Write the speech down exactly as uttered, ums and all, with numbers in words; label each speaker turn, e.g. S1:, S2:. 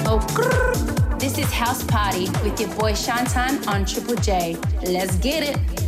S1: This is House Party with your boy Shantan on Triple J. Let's get it.